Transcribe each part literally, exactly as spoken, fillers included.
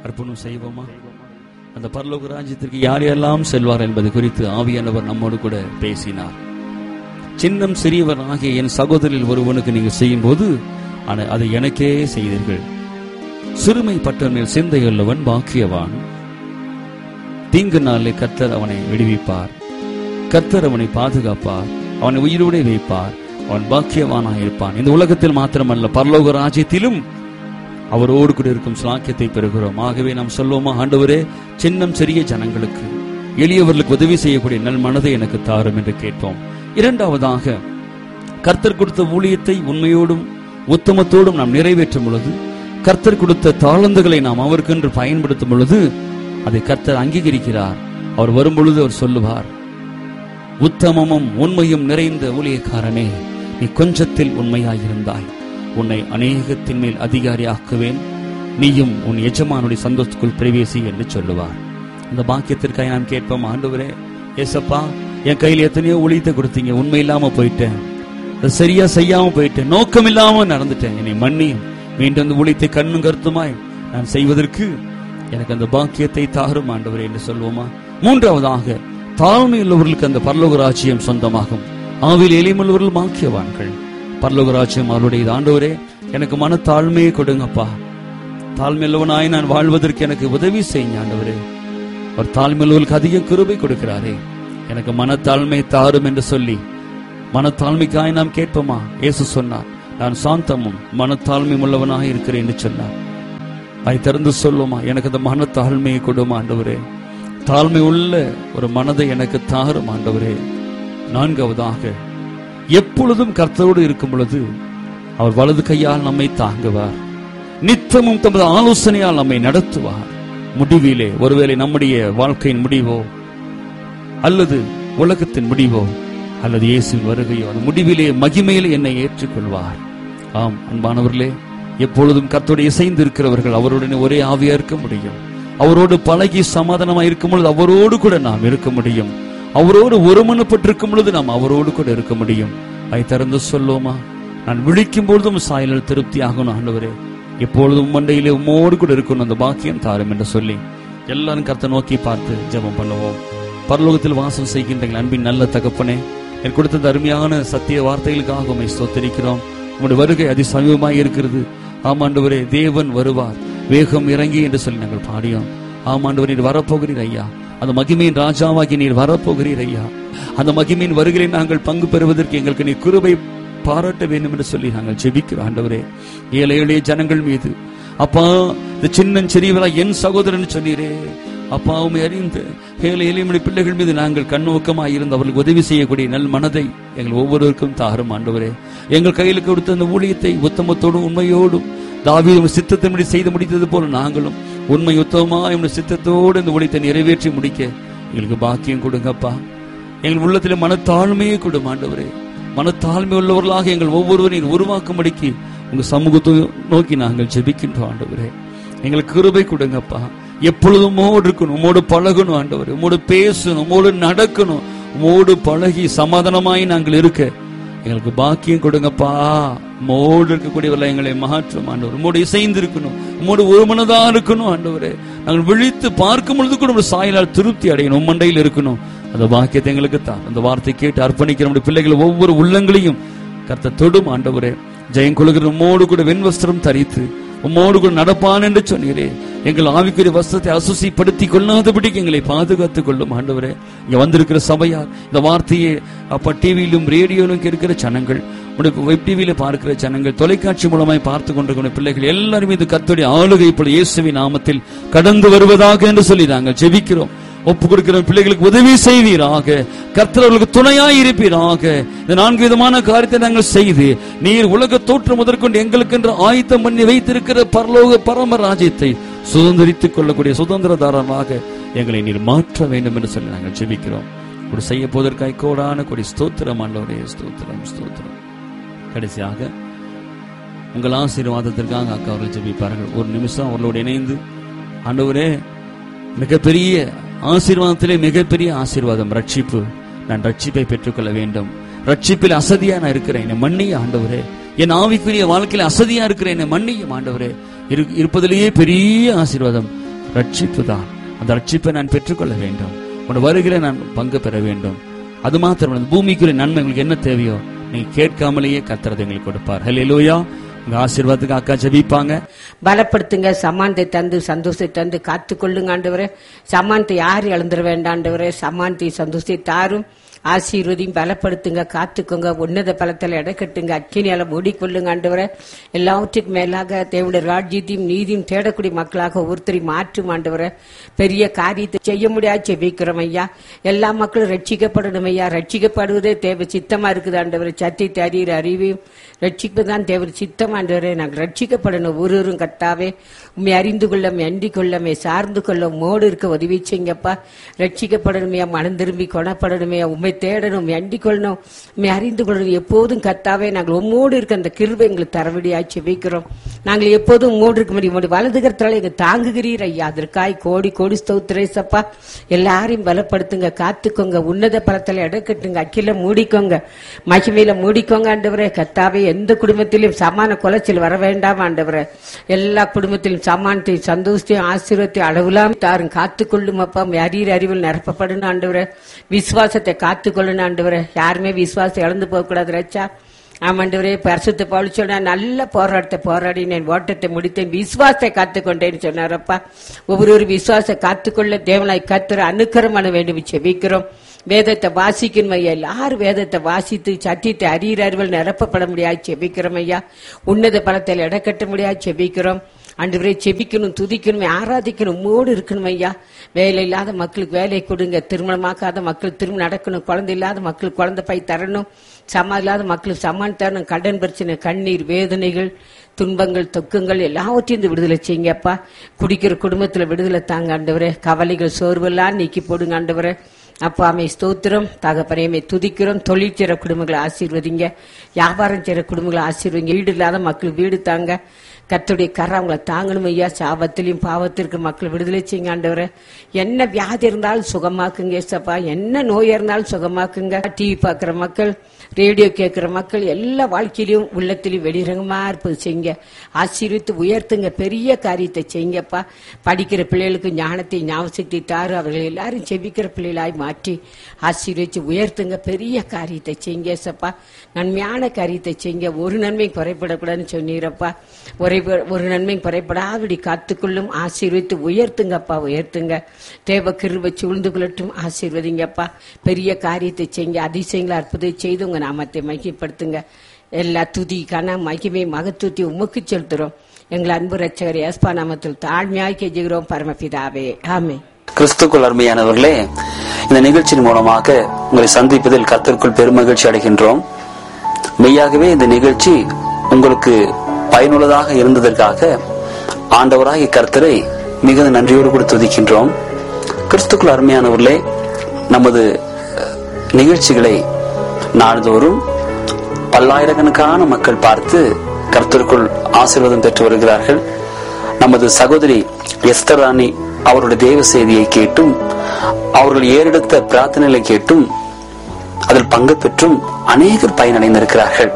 அர்ப்பணம் செய்வோமா? அந்த பரலோக ராஜ்யத்திற்கு யார் யாரெல்லாம் செல்வார் என்பது குறித்து ஆவியானவர் நம்மோடு கூட பேசினார். சின்னம் சிறியவர் ஆகிய என் சகோதரில் ஒருவனுக்கு நீங்கள் செய்யும் போது அதை எனக்கே செய்தீர்கள். சிறுமைப்பட்ட மேல் சிந்தையுள்ளவன் பாக்கியவான். தீங்கு நாளை கர்த்தர் அவனை விடுவிப்பார். கர்த்தர் அவனை பாதுகாப்பார். அவனை உயிரோடு வைப்பார். அவன் பாக்கியவானாக இருப்பான். இந்த உலகத்தில் மாத்திரமல்ல, பரலோக ராஜ்யத்திலும் அவரோடு கூட இருக்கும் சாக்கியத்தை பெறுகிறோம். ஆகவே நாம் சொல்வோமா, ஆண்டவரே, சின்னம் சிறிய ஜனங்களுக்கு, எளியவர்களுக்கு உதவி செய்யக்கூடிய நல் மனதை எனக்கு தாரும் என்று கேட்போம். இரண்டாவதாக, கர்த்தர் கொடுத்த ஊழியத்தை உண்மையோடும் உத்தமத்தோடும் நாம் நிறைவேற்றும் பொழுது, கர்த்தர் கொடுத்த தாளந்துகளை நாம் அவருக்கென்று பயன்படுத்தும் பொழுது அதை கர்த்தர் அங்கீகரிக்கிறார். அவர் வரும்பொழுது அவர் சொல்லுவார், உத்தமமும் உண்மையும் நிறைந்த ஊழியக்காரனே, நீ கொஞ்சத்தில் உண்மையாயிருந்தாய், உன்னை அநேகத்தின் மேல் அதிகாரி ஆக்குவேன், நீயும் உன் எஜமானுடைய சந்தோஷத்துக்குள் பிரவேசி என்று சொல்லுவார். அந்த பாக்கியத்திற்காக நாம் கேட்போம், ஆண்டவரே, ஏசப்பா, என் கையில் எத்தனையோ ஊழியத்தை கொடுத்தீங்க, உண்மை இல்லாம போயிட்டேன், சரியா செய்யாம போயிட்டேன், நோக்கம் இல்லாம நடந்துட்டேன், என்னை மன்னியும், மீண்டும் அந்த ஊழியத்தை கண்ணும் கருத்துமாய் நான் செய்வதற்கு எனக்கு அந்த பாக்கியத்தை தாரும் ஆண்டவரே என்று சொல்வோமா? மூன்றாவதாக, தாழ்மை உள்ளவர்களுக்கு அந்த பரலோக ராஜ்யம் சொந்தமாகும். ஆவில் எளிமையுள்ளவர்கள் பாக்கியவான்கள். பரலோக ராஜ்யம் அவருடைய. ஆண்டவரே, எனக்கு மன தாழ்மையை கொடுங்கப்பா, தாழ்மையுள்ளவனாய் நான் வாழ்வதற்கு எனக்கு உதவி செய்யுங்க ஆண்டவரே. ஒரு தாழ்மையுள்ளவர்களுக்கு அதிக கிருபை கொடுக்கிறாரே, எனக்கு மனத்தாழ்மை தாரும் என்று சொல்லி மனத்தாழ்மைக்காய் நாம் கேட்போமா? இயேசு சொன்னார், நான் சாந்தமும் மனத்தாழ்மை உள்ளவனாக இருக்கிறேன் என்று சொன்னார். அதை திறந்து சொல்லுமா, எனக்கு அந்த மனத்தாழ்மையை கொடுமா ஆண்டவரே, தாழ்மை உள்ள ஒரு மனதை எனக்கு தாரும் ஆண்டவரே. நான்காவதாக, எப்பொழுதும் கர்த்தரோடு இருக்கும் பொழுது அவர் வலது கையால் நம்மை தாங்குவார், நித்தமும் தமது ஆலோசனையால் நம்மை நடத்துவார். முடிவிலே ஒருவேளை நம்முடைய வாழ்க்கையின் முடிவோ அல்லது உலகத்தின் முடிவோ அல்லது இயேசுவின் வருகையோ, அந்த முடிவிலே மகிமையிலே என்னை ஏற்றுக்கொள்வார். ஆம் அன்பானவர்களே, எப்பொழுதும் கர்த்தரோடு இசைந்து இருக்கிறவர்கள் அவருடனே ஒரே ஆவியா இருக்க முடியும். அவரோடு பழகி சமாதானமாக இருக்கும் பொழுது அவரோடு கூட நாம் இருக்க முடியும். அவரோடு ஒருமனப்பட்டிருக்கும் பொழுது நாம் அவரோடு கூட இருக்க முடியும். அதை திறந்து சொல்லுவோமா? நான் விழிக்கும் பொழுதும் சாயலில் திருப்தி ஆகணும் ஆண்டவரே, எப்பொழுதும் மண்டையிலே உம்மோடு கூட இருக்கணும், அந்த பாக்கியம் தாரும் என்று சொல்லி எல்லாரும் கர்த்தரை நோக்கி பார்த்து ஜெபம் பண்ணுவோம். பரலோகத்தில் வாசம் செய்கின்ற அன்பின் நல்ல தகப்பனே, என் கொடுத்த அருமையான சத்திய வார்த்தைகளுக்காக உம்மை ஸ்தோத்திரிக்கிறோம். உம்முடைய வருகை அதி சமீபமாய் இருக்கிறது. ஆமாண்டவரே, தேவன் வருவார், வேகம் இறங்கி என்று சொல்லி நாங்கள் பாடியோம். ஆமாண்டவர், நீர் வரப்போகிறீர் ஐயா, அந்த மகிமையின் ராஜாவாகி நீர் வரப்போகிறீர் ஐயா. அந்த மகிமையின் வருகிறேன் நாங்கள் பங்கு பெறுவதற்கு எங்களுக்கு நீர் கிருபை பாராட்ட வேண்டும் என்று சொல்லி நாங்கள் ஜெபிக்கிறோம் ஆண்டவரே. ஏழை எளிய ஜனங்கள் மீது அப்பா, இந்த சின்ன சிறியவரா என் சகோதரன் சொன்னீரே அப்பா, உம்மை அறிந்து ஏழை எளிய பிள்ளைகள் மீது நாங்கள் கண்ணோக்கமாக இருந்து அவர்களுக்கு உதவி செய்யக்கூடிய நல் மனதை எங்கள் ஒவ்வொருவருக்கும் தாரும் ஆண்டவரே. எங்கள் கையில் கொடுத்த அந்த ஊழியத்தை உத்தமத்தோடும் உண்மையோடும் தாவீது சித்தத்தின்படி செய்து முடித்தது போல நாங்களும் உண்மை உத்தமமா என்னுடைய சித்தத்தோடு இந்த ஊழியத்தை நிறைவேற்றி முடிக்க எங்களுக்கு பாக்கியம் கொடுங்கப்பா. எங்கள் உள்ளத்தில் மனத்தாழ்மையை கொடும் ஆண்டவரே. மனத்தாழ்மை உள்ளவர்களாக எங்கள் ஒவ்வொருவரையும் உருவாக்கும்படிக்கு உங்க சமூகத்தை நோக்கி நாங்கள் ஜெபிக்கின்றோம் ஆண்டவரே. எங்களுக்கு கிருபை கொடுங்கப்பா. எப்பொழுதும் உம்மோடு இருக்கணும், உம்மோடு பழகணும் ஆண்டவரே, உம்மோடு பேசணும், உம்மோடு நடக்கணும், உம்மோடு பழகி சமாதானமாய் நாங்கள் இருக்க எங்களுக்கு பாக்கியம் கொடுங்கப்பா. உம்மோடு இருக்கக்கூடியவர்கள் எங்களை மாற்றும் ஆண்டவர். உம்மோடு இசைந்து இருக்கணும், உம்மோடு ஒரு மனதா இருக்கணும் ஆண்டவரே. நாங்கள் விழித்து பார்க்கும் பொழுது கூட ஒரு சாயலால் திருப்தி அடையணும், உம்மண்டையில் இருக்கணும். அந்த பாக்கியத்தை எங்களுக்கு தான். அந்த வார்த்தை கேட்டு அர்ப்பணிக்கிற நம்முடைய பிள்ளைகள் ஒவ்வொரு உள்ளங்களையும் கர்த்தர் தொடும் ஆண்டவரே. ஜெயம் கொள்கிற உம்மோடு கூட வெண்வஸ்திரம் தரித்து உம்மோடு கூட நடப்பான் என்று சொன்னீரே. எங்கள் ஆவிக்குரிய வஸ்திரத்தை அசுசிப்படுத்திக் கொள்ளாதபடிக்கு எங்களை பாதுகாத்துக் கொள்ளும் ஆண்டவரே. இங்க வந்திருக்கிற சபையார் இந்த வார்த்தையை அப்ப டிவியிலும் ரேடியோலும் இருக்கிற ஜனங்கள், வெப் டிவியில பார்க்கிற ஜனங்கள், தொலைக்காட்சி மூலமாய் பார்த்து கொண்டிருக்கிற பிள்ளைகள் எல்லாரும் இது கர்த்தருடைய ஆளுகை இப்பொழுது இயேசுவின் நாமத்தில் கடந்து வருவதாக என்று சொல்லி நாங்கள் ஜெபிக்கிறோம். ஒப்பு கொடுக்கிற பிள்ளைகளுக்கு உதவி செய்வீராக, கர்த்தர் அவர்களுக்கு துணையாய் இருப்பீராக. இந்த நான்கு விதமான காரியத்தை நாங்கள் செய்து நீர் உலக தோற்றம் முதற்கொண்டு எங்களுக்கு என்று ஆயத்தம் பண்ணி வைத்திருக்கிற பரலோக பரம ராஜ்யத்தை சுதந்திரித்துக் கொள்ளக்கூடிய சுதந்திரதாரமாக எங்களை நீர் மாற்ற வேண்டும் என்று சொல்லி நாங்கள் ஜெபிக்கிறோம். ஒரு செய்ய போவதற்காய் கோடான கொடி ஸ்தோத்திரம் ஆண்டவரே, ஸ்தோத்திரம் ஸ்தோத்திரம். கடைசியாக உங்கள் ஆசீர்வாதத்திற்காக அக்கா அவர்கள் ஜெபிப்பார்கள். ஒரு நிமிஷம் அவர்களோடு இணைந்து, ஆண்டவரே, மிகப்பெரிய ஆசீர்வாதத்திலே மிகப்பெரிய ஆசீர்வாதம் ரட்சிப்பு. நான் ரட்சிப்பை பெற்றுக்கொள்ள வேண்டும். ரட்சிப்பில் அசதியா நான் இருக்கிறேன், என்னை மன்னிய ஆண்டவரே. என் ஆவிக்குரிய வாழ்க்கையில அசதியா இருக்கிறேன், என்னை மன்னியும் ஆண்டவரே. இருப்பதிலேயே பெரிய ஆசீர்வாதம் ரட்சிப்பு தான். அந்த ரட்சிப்பை நான் பெற்றுக்கொள்ள வேண்டும். உன் வருகிற நான் பங்கு பெற வேண்டும். அது மாத்திரம் பூமிக்குரிய நன்மை உங்களுக்கு என்ன தேவையோ நீங்க கேட்காமலேயே கர்த்தர் எங்களுக்கு கொடுப்பார். ஹல்லேலூயா. உங்க ஆசீர்வாதத்துக்கு அக்கா ஜெபிப்பாங்க. பலப்படுத்துங்க, சமானத்தை தந்து சந்தோஷத்தை தந்து காத்துக்கொள்ளுங்க ஆண்டவரே. சமானத்தை யாரும் இழந்துட வேண்டாம் ஆண்டவரே. சமானத்தை சந்தோஷத்தை தாரும், ஆசீர்வதியும் பலப்படுத்துங்க, காத்துக்கோங்க. உன்னத பலத்தில் இடக்கட்டுங்க, அக்கினியால மூடிக்கொள்ளுங்க ஆண்டவரே. எல்லாவற்றுக்கும் மேலாக தேவனுடைய ராஜ்யத்தையும் நீதியும் தேடக்கூடிய மக்களாக ஒருத்தரையும் மாற்றும் ஆண்டவரே. பெரிய காரியத்தை செய்ய முடியாது ஜெபிக்கிறோம் ஐயா. எல்லா மக்களும் ரட்சிக்கப்படணும் ஐயா. ரட்சிக்கப்படுவதே தேவ சித்தமா இருக்குது ஆண்டவரே. சத்தியத்தை அறிகிற அறிவையும் ரட்சிப்புதான் தேவ சித்தம் ஆண்டவரே. நாங்கள் ரட்சிக்கப்படணும். ஒருவரும் கர்த்தாவே உண்மை அறிந்து கொள்ள, அண்டி கொள்ளமே, சார்ந்து கொள்ள மோடு இருக்க உதவி செய்யுங்கப்பா. ரட்சிக்கப்படணுமையா, மனம் திரும்பி கொணப்படணுமையா, உண்மை தேடணும், அண்டி கொள்ளணும், உண்மை அறிந்து கொள்ளணும். எப்போதும் கர்த்தாவே நாங்கள் உம்மோடு இருக்க அந்த கிருபை எங்களுக்கு தரவடியாச்சு வைக்கிறோம். நாங்கள் எப்போதும் உம்மோடு இருக்க முடியும். வலது கரத்தால எங்க தாங்குகிறீர் ஐயா. அதற்காய் கோடி கோடி ஸ்தோத்திரேசப்பா. எல்லாரையும் பலப்படுத்துங்க, காத்துக்கோங்க. உன்னத பலத்தில் இடக்கட்டுங்க, அக்கில மூடிக்கோங்க, மகிமையில மூடிக்கோங்க ஆண்டவரே. கர்த்தாவே எந்த குடும்பத்திலும் சமான குலைச்சல் வர வேண்டாம் ஆண்டவரே. எல்லா குடும்பத்திலும் சமானத்தையும் சந்தோஷத்தையும் ஆசீர்வாதத்தையும் அளவுலாம் தாரும். காத்துக்கொள்ளும் அப்பா. அறிகிற அறிவில் நிரப்பப்படணும் ஆண்டவரே. விசுவாசத்தை காத்துக்கொள்ளணும் ஆண்டவரே. யாருமே விசுவாசத்தை இழந்து போக கூடாது ரச்சா. ஆமாண்டவரே, பரிசுத்த பவுல் சொன்னா நல்ல போராட்டத்தை போராடினேன், ஓட்டத்தை முடித்தேன், விசுவாசத்தை காத்துக்கொண்டேன்னு சொன்னாரப்பா. ஒவ்வொரு விசுவாசத்தை காத்துக்கொள்ள தேவனாய் கர்த்தர் அனுக்கிரகம் பண்ண வேண்டும் செபிக்கிறோம். வேதத்தை வாசிக்கணும் ஐயா. எல்லாரும் வேதத்தை வாசித்து சத்தியத்தை அறிகிற அறிவில் நிரப்பப்பட முடியாது செபிக்கிறோம் ஐயா. உன்னத பலத்தில் இடக்கட்ட முடியாது செபிக்கிறோம் ஆண்டவரே. செபிக்கணும், துதிக்கணும், ஆராதிக்கணும், மூடு இருக்கணும் ஐயா. வேலை இல்லாத மக்களுக்கு வேலை கொடுங்க, திருமணமாக்காத மக்களுக்கு திருமணம் நடக்கணும், குழந்தை இல்லாத மக்களுக்கு குழந்தை பை தரணும், சமா இல்லாத மக்களுக்கு சமான் தரணும். கடன் பிரச்சனை, கண்ணீர், வேதனைகள், துன்பங்கள், தொக்கங்கள் எல்லாவற்றையும் விடுதலை செய்யுங்கப்பா. குடிக்கிற குடும்பத்துல விடுதலை தாங்க ஆண்டவரே. கவலைகள், சோர்வெல்லாம் நீக்கி போடுங்க ஆண்டவரே. அப்பாமே ஸ்தோத்திரம், தகப்பனையுமே துதிக்கிறோம். தொழில் செய்கிற குடும்பங்களை ஆசீர்வதிங்க, வியாபாரம் செய்கிற குடும்பங்களை ஆசீர்வதிங்க. வீடு இல்லாத மக்கள் வீடு தாங்க, கர்த்தருடைய கரை அவங்களை தாங்கணும் ஐயா. சாபத்திலையும் பாவத்திற்கு மக்கள் விடுதலை செய்யுங்க ஆண்டவரே. என்ன வியாதி இருந்தாலும் சுகமாக்குங்க ஏசப்பா. என்ன நோய் இருந்தாலும் சுகமாக்குங்க. டிவி பார்க்குற மக்கள், ரேடியோ கேட்கிற மக்கள் எல்லா வாழ்க்கையிலும் உள்ளத்திலும் வெளிரங்கமா இருப்பது செய்யுங்க. ஆசீர்வித்து உயர்த்துங்க, பெரிய காரியத்தை செய்யுங்கப்பா. படிக்கிற பிள்ளைகளுக்கு ஞானத்தை ஞாபகத்தை தாரு. அவர்கள் எல்லாரும் செபிக்கிற பிள்ளைகளாய் மாற்றி ஆசீர்வதிச்சு உயர்த்துங்க. பெரிய காரியத்தை செய்யுங்க ஏசப்பா. நன்மையான காரியத்தை செய்யுங்க. ஒரு நன்மை குறைபடக்கூடாதுன்னு சொன்னீரப்பா. ஒரே ஒரு நன்மை குறைபடாதபடி காத்துக்கொள்ளும். ஆசீர்வதித்து உயர்த்துங்கப்பா, உயர்த்துங்க. தேவ கிருபை சூழ்ந்து கொள்ளட்டும். ஆசீர்வதிங்கப்பா. பெரிய காரியத்தை செய்யுங்க. அதிசயங்களை அற்புதத்தை செய்து உங்க நாமத்தை மகிமைப்படுத்துங்க. எல்லா துதி கன மகிமை மகத்துவத்தை உமக்கு செலுத்துறோம். எங்கள் அன்பு ரட்சகர் ஏஸ்பா நாமத்தில் தாழ்மையாய் கெஞ்சுகிறோம் பரமபிதாவே, ஆமென். கிறிஸ்துக்குள் அருமையானவர்களே, இந்த நிகழ்ச்சியின் மூலமாக உங்களை சந்திப்பதில் கர்த்தருக்குள் பெருமகிழ்ச்சி அடைகின்றோம். மெய்யாகவே இந்த நிகழ்ச்சி உங்களுக்கு பயனுள்ளதாக இருந்ததற்காக ஆண்டவராகிய கர்த்தரை மிகுந்த நன்றியோடு கூட துதிக்கின்றோம். கிறிஸ்துக்குள் அருமையானவர்களே, நமது நிகழ்ச்சிகளை நாள்தோறும் பல்லாயிரக்கணக்கான மக்கள் பார்த்து கர்த்தருக்குள் ஆசீர்வாதம் பெற்று வருகிறார்கள். நமது சகோதரி எஸ்தர் ராணி அவருடைய தேவ செய்தியை கேட்டும், அவர்கள் ஏறெடுத்த பிரார்த்தனைகளை கேட்டும், அதில் பங்கு பெற்றும் அநேகர் பயனடைந்திருக்கிறார்கள்.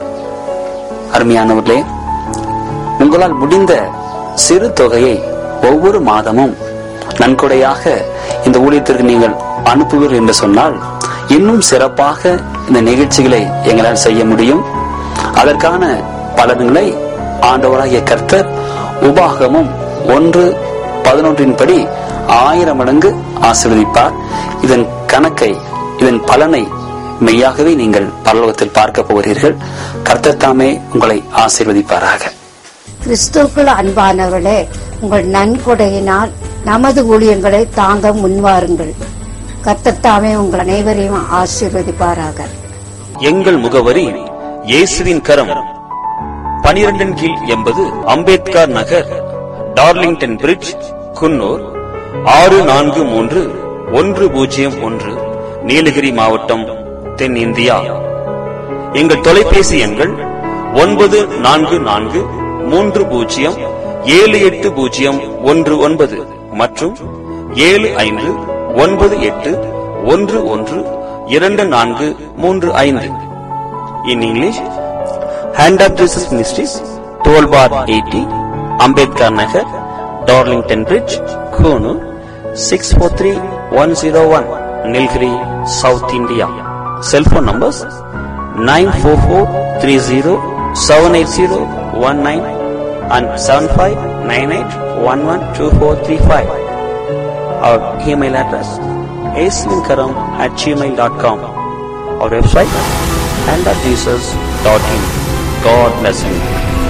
அருமையானவர்களே, உங்களால் முடிந்த சிறு தொகையை ஒவ்வொரு மாதமும் நன்கொடையாக இந்த ஊழியத்திற்கு நீங்கள் அனுப்புவீர்கள் என்று சொன்னால் இன்னும் சிறப்பாக இந்த நிகழ்ச்சிகளை எங்களால் செய்ய முடியும். அதற்கான பலன்களை ஆண்டவராகிய கர்த்தர் உபாகமும் ஒன்று பதினொன்றின் படி ஆயிரம் மடங்கு ஆசீர்வதிப்பார். இதன் கணக்கை, இதன் பலனை மெய்யாகவே நீங்கள் பரலோகத்தில் பார்க்க போகிறீர்கள். கர்த்தர் தாமே உங்களை ஆசீர்வதிப்பாராக. கிறிஸ்துவுக்குள் அன்பானவர்களே, உங்கள் நன்கொடையினால் நமது ஊழியங்களை தாங்க முன்வாருங்கள். கர்த்தர் தாமே உங்கள் அனைவரையும் ஆசீர்வதிப்பாராக. எங்கள் முகவரி இயேசுவின் கரம், பனிரெண்டின் கீழ் எண்பது அம்பேத்கர் நகர், டார்லிங்டன் பிரிட்ஜ், குன்னூர் ஆறு நான்கு மூன்று ஒன்று பூஜ்ஜியம் ஒன்று, நீலகிரி மாவட்டம், தென் இந்தியா. எங்கள் தொலைபேசி எண்கள் ஒன்பது நான்கு நான்கு மூன்று பூஜ்ஜியம் ஏழு எட்டு பூஜ்ஜியம் ஒன்று ஒன்பது மற்றும் ஏழு ஐந்து ஒன்பது எட்டு ஒன்று ஒன்று இரண்டு நான்கு மூன்று ஐந்து. In English, hand of Jesus ministries, twelve bar eighty, Ambedkar Nagar, Darlington bridge, Kunu six four three one zero one, Nilgiri, South India. Cell phone numbers nine four four three zero seven eight zero one nine and seven five nine eight one one two four three five. Our email address asminkaram at gmail dot com. Our website and at jesus dot in. God bless you.